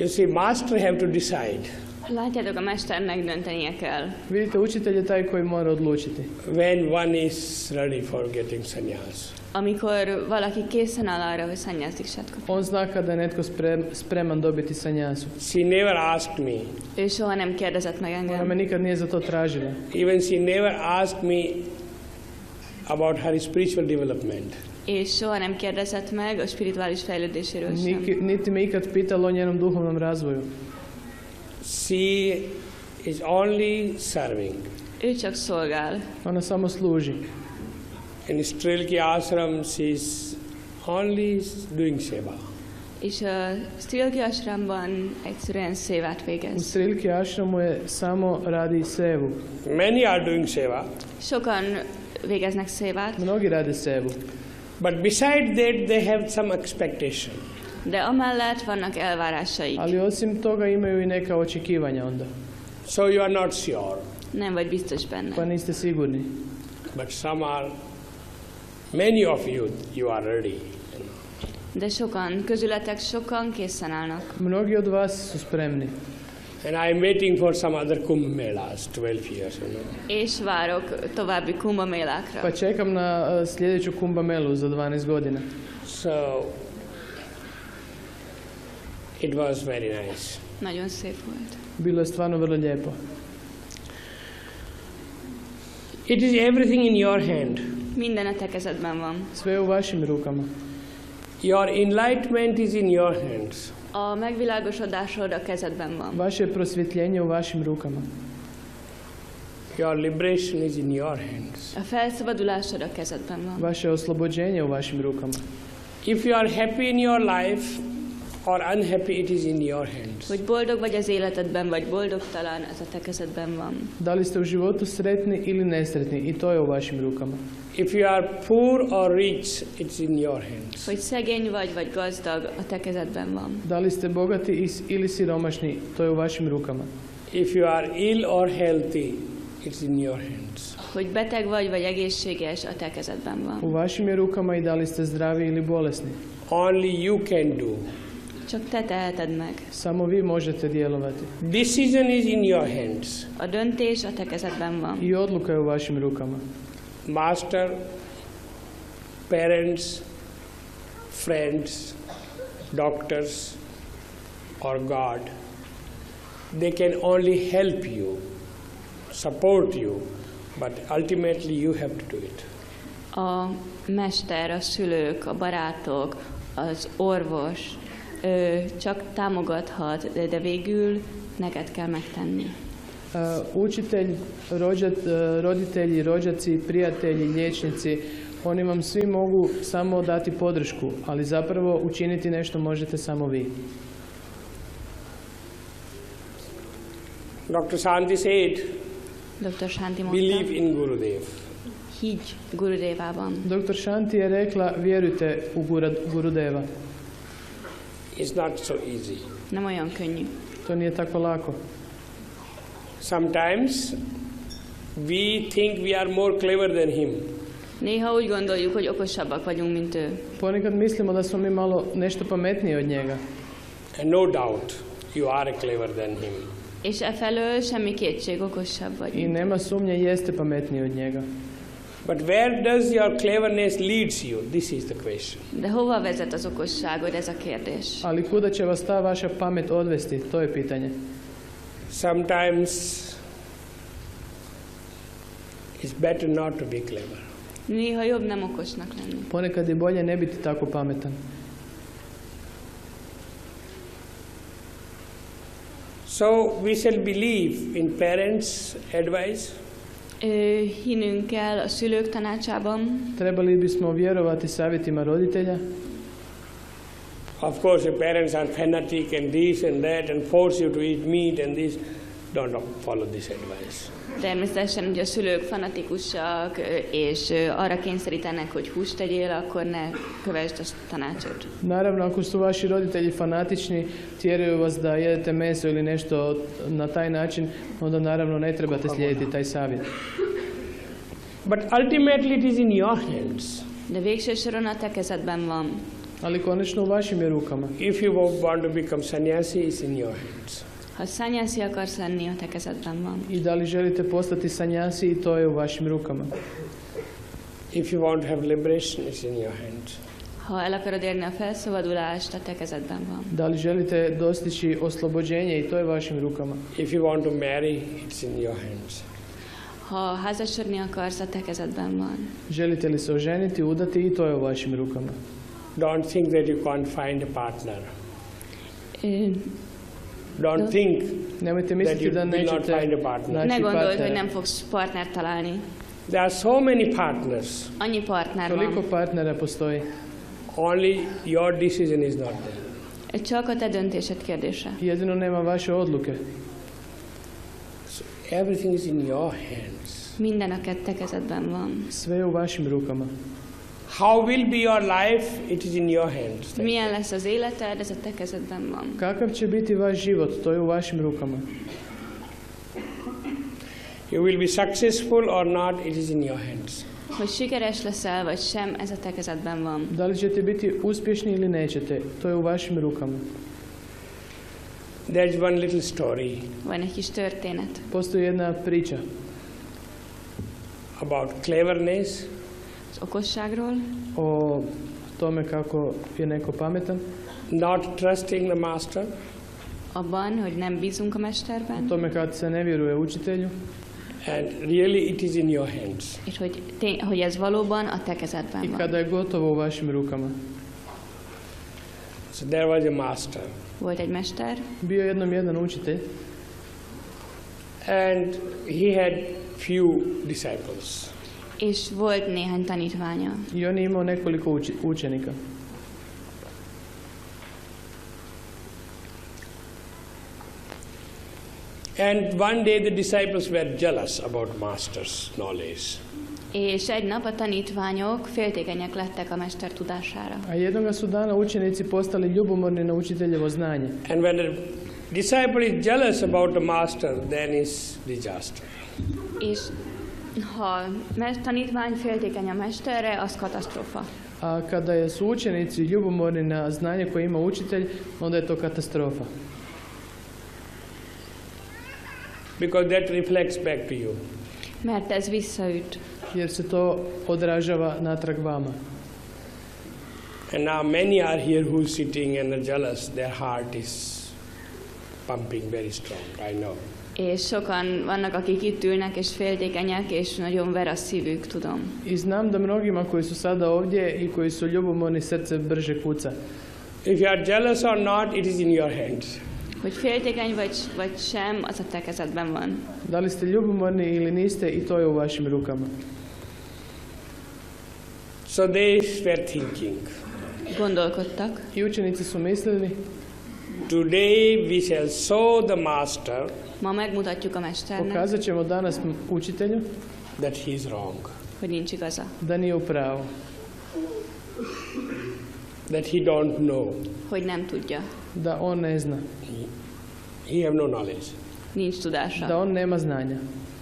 You see, master have to decide. Látjátok, a mesternek döntenie kell. Vidite, učitelj je taj koji mora odlučiti. When one is ready for getting sannyas. Amikor valaki készen áll arra, hogy szannyásziksát kap. On zna kada je netko spreman dobiti sanjasu. She never asked me. Ő soha nem kérdezett meg Ona me engem. nikad nije za to tražila. Even she never asked me about her spiritual development. És soha nem kérdezett meg a spirituális fejlődéséről sem. Niti me ikad pitala o njenom duhovnom razvoju. She is only serving. Ő csak szolgál. Ona samo služi. In Strilki ashram, she is only doing seva. És a Strilki ashramban egyszerűen szévát U végez. Strilki ashramu je samo radi sevu. Many are doing seva, Sokan végeznek szévát, Mnogi rade sevu. but beside that they have some expectation. de amellett vannak elvárásaik. Ali osim toga imaju i neka očekivanja onda. So you are not sure, Nem vagy biztos benne. Pa niste sigurni. but some are, many of you are ready. De sokan, közületek sokan készen állnak. Mnogi od vas su spremni. And I am waiting for some other Kumbh Melas, 12 years. És várok további kumbamélákra. Pa čekam na sljedeću Kumbh Melu za 12 godina. So it was very nice. Nagyon szép volt. Bilo je stvarno vrlo lijepo. It is everything in your hand. Minden a te kezedben van. Sve je u vašim rukama. Your enlightenment is in your hands. A megvilágosodásod a kezedben van. Vaše prosvjetljenje u vašim rukama. Your liberation is in your hands. A felszabadulásod a kezedben van. Vaše oslobođenje u vašim rukama. If you are happy in your life or unhappy, it is in your hands. Hogy boldog vagy az életedben, vagy boldogtalan, ez a te kezedben van. Da li ste u životu sretni ili nesretni, i to je u vašim rukama. If you are poor or rich, it's in your hands. Hogy szegény vagy gazdag, a te kezedben van. Da li ste bogati ili siromašni, to je u vašim rukama. If you are ill or healthy, it's in your hands. Hogy beteg vagy egészséges, a te kezedben U van. vašim je rukama i da li ste zdravi ili bolesni. Only you can do. Csak te teheted meg. Samo vi možete djelovati. Decision is in your hands. A döntés a te kezedben van. I odluka je u vašim rukama. Master, parents, friends, doctors, or God, they can only help you, support you, but ultimately you have to do it. A mester, a szülők, a barátok, az orvos csak támogathat, de végül neked kell megtenni. Učitelj, roditelji, rođaci, prijatelji, liječnici, oni vam svi mogu samo dati podršku, ali zapravo učiniti nešto možete samo vi. Dr. Shanti said, Dr. Shanti mondta, believe in Gurudev. higgy Gurudevában. Dr. Shanti je rekla, vjerujte u Gurudeva. It's not so easy. Nem olyan könnyű. To nije tako lako. Sometimes we think we are more clever than him. Néha úgy gondoljuk, hogy okosabbak vagyunk, mint ő. Ponekad mislimo da smo mi malo nešto pametniji od njega. And no doubt you are clever than him. És efelől semmi kétség, okosabb vagy. I nema sumnje, jeste pametniji od njega. But where does your cleverness leads you? This is the question. De hova vezet az okosságod, ez a kérdés. Ali kuda će vas ta vaša pamet odvesti, to je pitanje. Sometimes it's better not to be clever. Néha jobb nem okosnak lenni. Ponekad je bolje ne biti tako pametan. So we shall believe in parents' advice. Hinnünk kell a szülők tanácsában. Trebali bismo vjerovati savjetima roditelja. Of course, the parents are fanatic and this and that and force you to eat meat and this. Don't follow this advice. Természetesen, hogy a szülők fanatikusak, és arra kényszerítenek, hogy húst tegyél, akkor ne kövesd a tanácsot. Naravno, ako su vaši roditelji fanatični, tjeraju vas da jedete meso ili nešto na taj način, onda naravno ne trebate slijediti taj savjet. But ultimately it is in your hands. De végső soron a te kezedben van. Ali konačno u vašim je rukama. If you want to become sannyasi, it's in your hands. Ha szanyászi akarsz lenni, a te kezedben van. I da li želite postati sanjasi, i to je u vašim rukama. If you want to have liberation, it's in your hands. Ha el akarod érni a felszabadulást, a te kezedben van. Da li želite dostići oslobođenje, i to je vašim rukama. If you want to marry, it's in your hands. Ha házasodni akarsz, a te kezedben van. Želite li se oženiti, udati, i to je u vašim rukama. Don't think that you can't find a partner. Ö, Don't think Nemojte that misliti you da will not nećete find a partner. Ne naći gondold, hogy partnera. nem fogsz partnert találni. There are so many partners. Annyi partner Toliko van. partnera postoji. Only your decision is not there. Csak a te döntésed kérdése. Jedino nema vaše odluke. So everything is in your hands. Minden a te kezedben van. Sve je u vašim rukama. How will be your life? It is in your hands. Milyen lesz az életed, ez a te kezedben van. Kakav će biti vaš život, to je u vašim rukama. You will be successful or not, it is in your hands. Hogy sikeres leszel, vagy sem, ez a te kezedben van. Da li ćete biti uspješni ili nećete, to je u vašim rukama. There's one little story Van egy kis történet Postoji jedna priča about cleverness az okosságról, o tome kako je neko pametan, not trusting the master, abban, hogy nem bízunk a o mesterben, tome kad se ne vjeruje učitelju, and really it is in your hands. és hogy ez valóban a te kezedben i van. kada je gotovo u vašim rukama. So there was a master, Volt egy mester, Bio je jednom jedan učitelj and he had few disciples. és volt néhány tanítványa. i on je imao nekoliko učenika. And one day the disciples were jealous about master's knowledge. És egy nap a tanítványok féltékenyek lettek a mester tudására. A jednoga su dana učenici postali ljubomorni na učiteljevo znanje. And when the disciple is jealous about the master, then is disaster. És ha tanítvány féltékeny a mesterre, az katasztrófa. A kada su učenici ljubomorni na znanje koje ima učitelj, onda je to katastrofa. Because that reflects back to you. Mert ez visszaüt. Jer se to odražava natrag vama. And now many are here who are sitting and are jealous. Their heart is pumping very strong, I know. És sokan vannak, akik itt ülnek, és féltékenyek, és nagyon ver a szívük, tudom. I znam da mnogima koji su sada ovdje i koji su ljubomorni, srce brže kuca. If you are jealous or not, it is in your hands. Hogy féltékeny vagy sem, az a te kezedben van. Da li ste ljubomorni ili niste, i to je u vašim rukama. So they were thinking, Gondolkodtak. I učenici su mislili, today we shall show the master Ma megmutatjuk a mesternek, pokazat ćemo danas učitelju that he is wrong, hogy nincs igaza. da nije u pravu, that he don't know, Hogy nem tudja. da on ne zna, he have no knowledge. Nincs tudása. da on nema znanja.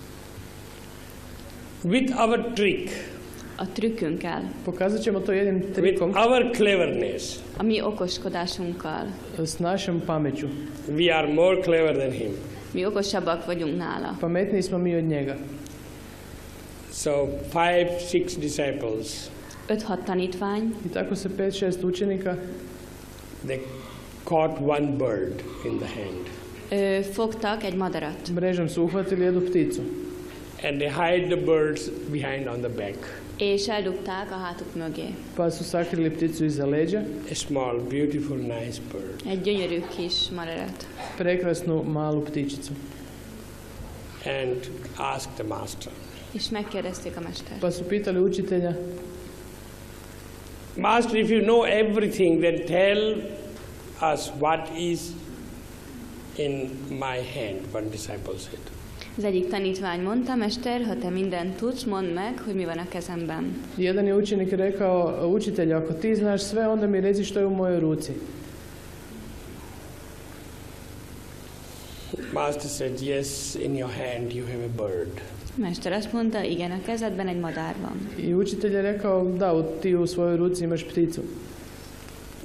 With our trick, A trükkünkkel, Pokazat ćemo to jednim with trikom, our cleverness, a mi okoskodásunkkal. s našom pameću. we are more clever than him. Mi okosabbak vagyunk nála. Pametniji smo mi od njega. So 5-6 disciples, 5-6 tanítvány, I tako se 5-6 učenika they caught one bird in the hand fogtak egy madarat, mrežom su uhvatili jednu pticu and they hide the birds behind on the back. és eldugták a hátuk mögé. pa su sakrili pticu iza leđa, A small, beautiful, nice bird. Egy gyönyörű kis madarat. prekrasnu malu ptičicu. And asked the master, És megkérdezték a mestert. Pa su pitali učitelja, Master, if you know everything, then tell us what is in my hand, one disciple said. Az egyik tanítvány mondta, mester, ha te mindent tudsz, mondd meg, hogy mi van a kezemben. jedan je učenik rekao, učitelju, ako ti znaš sve, onda mi reci što je u mojoj ruci. Master said, yes, in your hand you have a bird. Mester azt mondta, igen, a kezedben egy madár van. I učitelj je rekao, da, ti u svojoj ruci imaš pticu.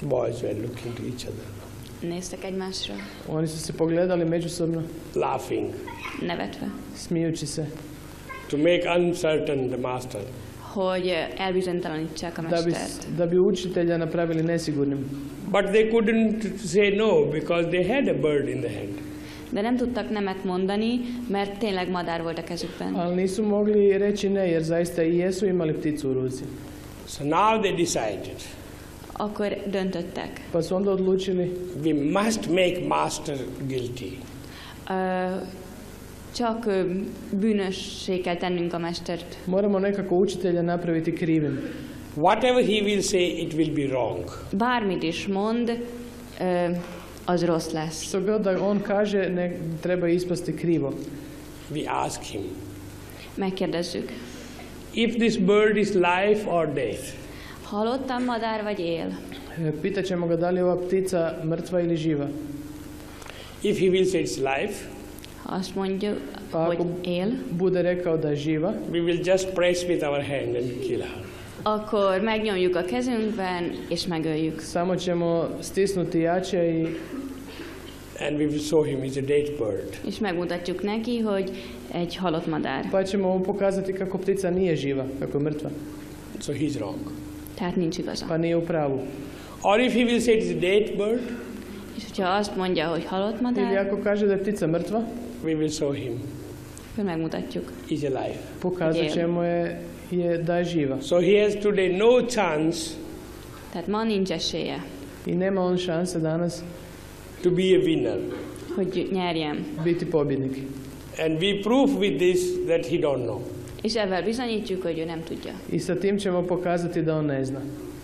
Boys were looking to each other, Néztek egymásra, Oni su se pogledali međusobno, laughing, nevetve, smijući se, to make uncertain the master. hogy elbizonytalanítsák a da mestert. da bi učitelja napravili nesigurnim. But they couldn't say no because they had a bird in the hand. De nem tudtak nemet mondani, mert tényleg madár volt a kezükben. Ali nisu mogli reći ne, jer zaista i jesu imali pticu u ruci. So now they decided, Akkor döntöttek. Pa su onda odlučili, we must make master guilty. Ö, Csak bűnössé kell tennünk a mestert. moramo nekako učitelja napraviti krivim. Whatever he will say, it will be wrong. Bármit is mond, az rossz lesz. Što god da on kaže, ne treba ispasti krivo. We ask him, Megkérdezzük. if this bird is life or death, Halott a madár vagy él? Pitaćemo ga da li je ova ptica mrtva ili živa. if he will say it's life, Ha azt mondja, Pa hogy ako él, bude rekao da je živa, we will just press with our hand and kill her. akkor megnyomjuk a kezünkben, és megöljük. samo ćemo stisnuti jače i And we will show him it's a dead bird. És megmutatjuk neki, hogy egy halott madár. pa ćemo mu pokazati kako ptica nije živa, kako je mrtva, So he's wrong. Tehát nincs igaza. pa nije u pravu. Or if he will say it's a dead bird, És hogyha azt mondja, hogy halott Ili madár, ako kaže da je ptica mrtva, we will show him akkor megmutatjuk. it's alive. pokazat ćemo je da je živa. So he has today no chance Tehát ma nincs esélye, I nema on šanse danas to be a winner. hogy nyerjem. biti pobjednik. And we prove with this that he don't know. És ezzel bizonyítjuk, hogy ő nem tudja. I sa tim ćemo pokazati da on ne zna.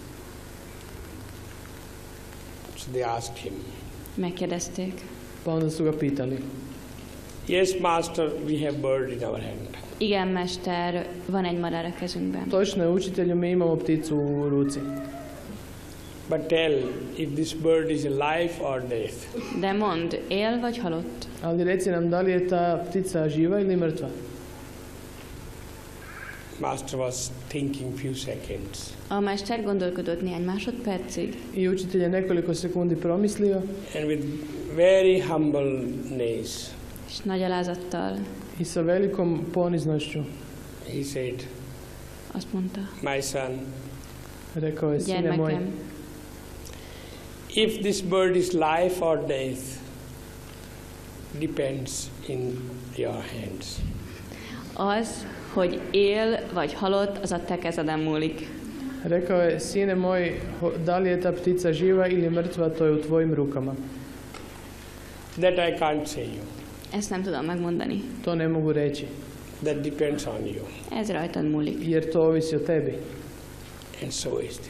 So they asked him, Megkérdezték. Pa onda su ga pitali. yes, master, we have bird in our hand. Igen, mester, van egy madár a kezünkben. Točno je, učitelju, mi imamo pticu u ruci. But tell if this bird is alive or death. De mondd, él vagy halott? Ali reci nam da li je ta ptica živa ili mrtva. Master was thinking few seconds. A mester gondolkodott néhány másodpercig, I učitelj je nekoliko sekundi promislio And with very humbleness, és nagy alázattal i sa velikom poniznošću he said, azt mondta, my son, rekao je, sine moj, gyermekem, if this bird is life or death, depends in your hands. az, hogy él vagy halott, az a te kezeden múlik. rekao je, sine moj, da li je ta ptica živa ili mrtva, to je u tvojim rukama. That I can't say you. Ezt nem tudom megmondani. To ne mogu reći, That depends on you. Ez rajtad múlik. jer to ovisi o tebi. And so is